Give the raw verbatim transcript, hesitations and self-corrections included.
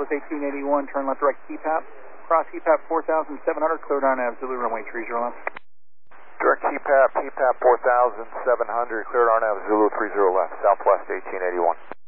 Southwest eighteen eighty-one, turn left direct T PAP. Cross T PAP four thousand seven hundred, cleared on Nav Zulu runway three zero left. Direct T PAP, T PAP four thousand seven hundred, cleared R N A V Zulu three zero left, Southwest eighteen eighty-one.